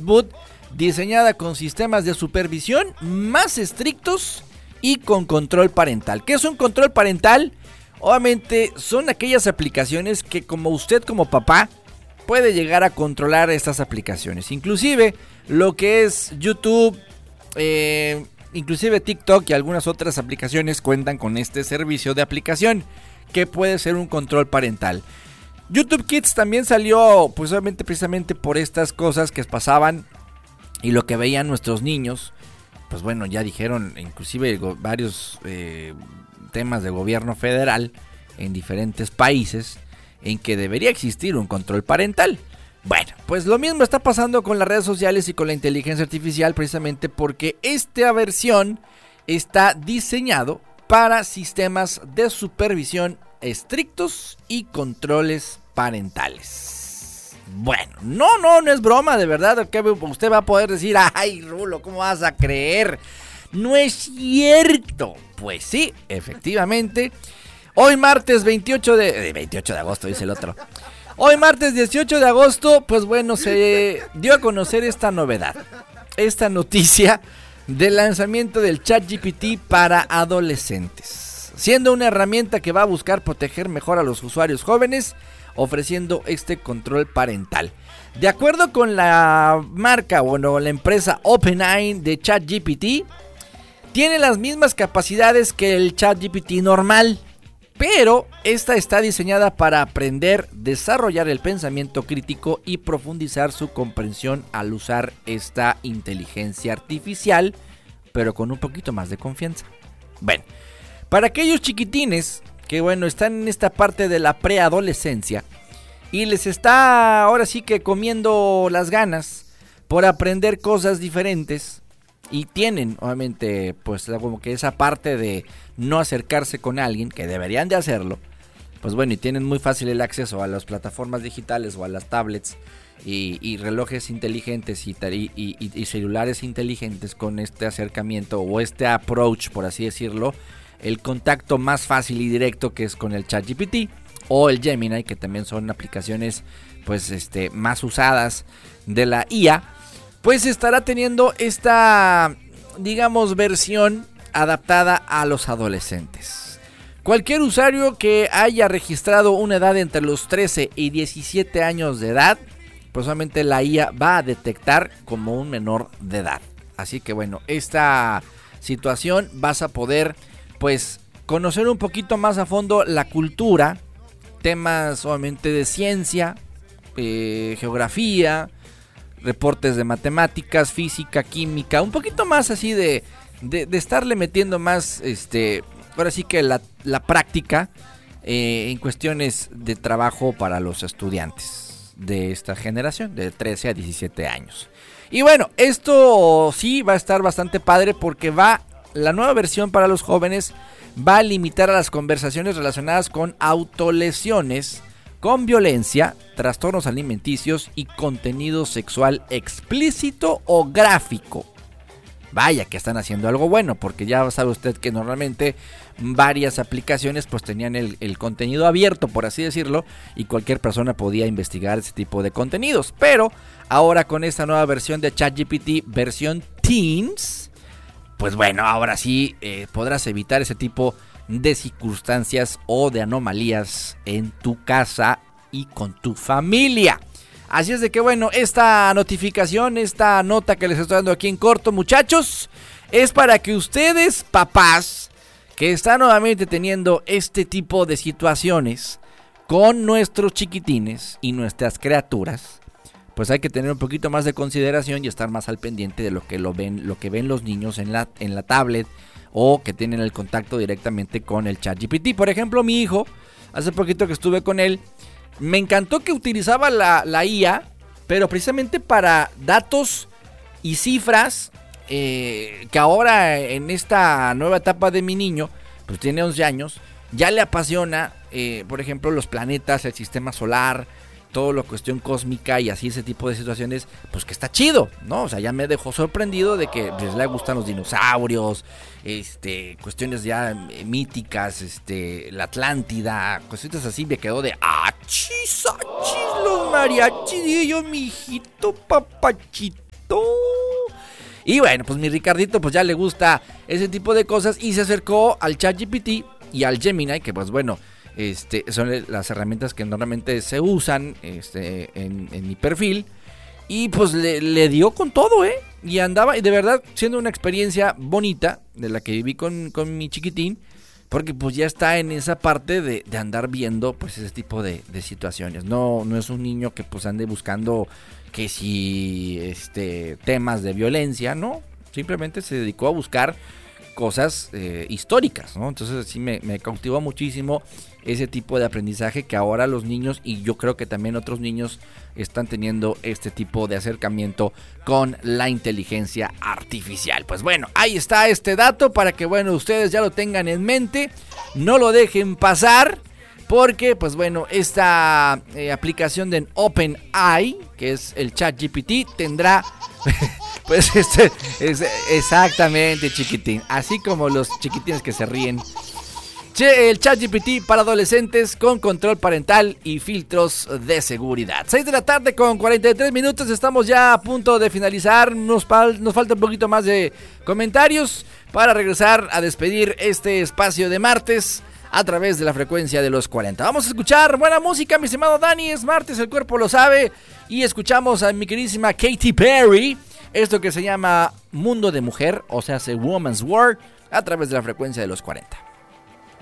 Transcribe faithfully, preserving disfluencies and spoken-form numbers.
Boot, diseñada con sistemas de supervisión más estrictos y con control parental. ¿Qué es un control parental? Obviamente son aquellas aplicaciones que como usted como papá puede llegar a controlar estas aplicaciones. Inclusive lo que es YouTube, eh, inclusive TikTok y algunas otras aplicaciones cuentan con este servicio de aplicación que puede ser un control parental. YouTube Kids también salió pues obviamente precisamente por estas cosas que pasaban y lo que veían nuestros niños. Pues bueno, ya dijeron inclusive go- varios eh, temas de gobierno federal en diferentes países en que debería existir un control parental. Bueno, pues lo mismo está pasando con las redes sociales y con la inteligencia artificial, precisamente porque esta versión está diseñado para sistemas de supervisión estrictos y controles parentales. Bueno, no, no, no es broma, de verdad, que usted va a poder decir, ay, Rulo, ¿cómo vas a creer? No es cierto. Pues sí, efectivamente. Hoy martes veintiocho de... Eh, veintiocho de agosto, dice el otro. Hoy martes dieciocho de agosto, pues bueno, se dio a conocer esta novedad. Esta noticia del lanzamiento del ChatGPT para adolescentes. Siendo una herramienta que va a buscar proteger mejor a los usuarios jóvenes, ofreciendo este control parental. De acuerdo con la marca, bueno, la empresa OpenAI de ChatGPT, tiene las mismas capacidades que el ChatGPT normal, pero esta está diseñada para aprender, desarrollar el pensamiento crítico y profundizar su comprensión al usar esta inteligencia artificial, pero con un poquito más de confianza. Bueno, para aquellos chiquitines que bueno, están en esta parte de la preadolescencia y les está ahora sí que comiendo las ganas por aprender cosas diferentes y tienen obviamente pues como que esa parte de no acercarse con alguien, que deberían de hacerlo, pues bueno, y tienen muy fácil el acceso a las plataformas digitales o a las tablets y, y relojes inteligentes y, y, y, y celulares inteligentes con este acercamiento o este approach, por así decirlo, el contacto más fácil y directo que es con el ChatGPT o el Gemini, que también son aplicaciones pues este más usadas de la I A, pues estará teniendo esta, digamos, versión adaptada a los adolescentes. Cualquier usuario que haya registrado una edad entre los trece y diecisiete años de edad, pues solamente la I A va a detectar como un menor de edad. Así que bueno, esta situación vas a poder pues conocer un poquito más a fondo la cultura, temas obviamente de ciencia, eh, geografía, reportes de matemáticas, física, química, un poquito más así de, de, de estarle metiendo más, este, ahora sí que la, la práctica eh, en cuestiones de trabajo para los estudiantes de esta generación, de trece a diecisiete años. Y bueno, esto sí va a estar bastante padre porque va... La nueva versión para los jóvenes va a limitar a las conversaciones relacionadas con autolesiones, con violencia, trastornos alimenticios y contenido sexual explícito o gráfico. Vaya que están haciendo algo bueno, porque ya sabe usted que normalmente varias aplicaciones pues tenían el, el contenido abierto, por así decirlo, y cualquier persona podía investigar ese tipo de contenidos. Pero ahora con esta nueva versión de ChatGPT, versión Teens, pues bueno, ahora sí eh, podrás evitar ese tipo de circunstancias o de anomalías en tu casa y con tu familia. Así es de que bueno, esta notificación, esta nota que les estoy dando aquí en corto, muchachos, es para que ustedes, papás, que están nuevamente teniendo este tipo de situaciones con nuestros chiquitines y nuestras criaturas, pues hay que tener un poquito más de consideración y estar más al pendiente de lo que lo ven, lo que ven los niños en la, en la tablet o que tienen el contacto directamente con el ChatGPT. Por ejemplo, mi hijo, hace poquito que estuve con él, me encantó que utilizaba la, la I A, pero precisamente para datos y cifras eh, que ahora en esta nueva etapa de mi niño, pues tiene once años, ya le apasiona, eh, por ejemplo, los planetas, el sistema solar, todo lo cuestión cósmica y así ese tipo de situaciones, pues que está chido, ¿no? O sea, ya me dejó sorprendido de que pues, le gustan los dinosaurios, este, cuestiones ya míticas, este, la Atlántida, cositas así, me quedó de achis, achis, los mariachis, y yo, mi hijito papachito. Ricardito. Y bueno, pues mi Ricardito pues ya le gusta ese tipo de cosas y se acercó al ChatGPT y al Gemini, que pues bueno, este son las herramientas que normalmente se usan este, en, en mi perfil. Y pues le, le dio con todo, ¿eh? Y andaba, y de verdad, siendo una experiencia bonita de la que viví con, con mi chiquitín. Porque pues ya está en esa parte de, de andar viendo pues ese tipo de, de situaciones. No, no es un niño que pues ande buscando que si este temas de violencia, no. Simplemente se dedicó a buscar cosas eh, históricas, ¿no? Entonces sí me, me cautivó muchísimo ese tipo de aprendizaje que ahora los niños, y yo creo que también otros niños, están teniendo este tipo de acercamiento con la inteligencia artificial. Pues bueno, ahí está este dato para que bueno, ustedes ya lo tengan en mente, no lo dejen pasar, porque pues bueno, esta eh, aplicación de OpenAI, que es el ChatGPT, tendrá pues este es exactamente, chiquitín, así como los chiquitines que se ríen. Che, el ChatGPT para adolescentes con control parental y filtros de seguridad. seis de la tarde con cuarenta y tres minutos, estamos ya a punto de finalizar. Nos, pal- nos falta un poquito más de comentarios para regresar a despedir este espacio de martes a través de la frecuencia de los cuarenta. Vamos a escuchar buena música, mi estimado Dani. Es martes, el cuerpo lo sabe. Y escuchamos a mi queridísima Katy Perry. Esto que se llama Mundo de Mujer, o sea, hace Woman's World, a través de la frecuencia de los cuarenta.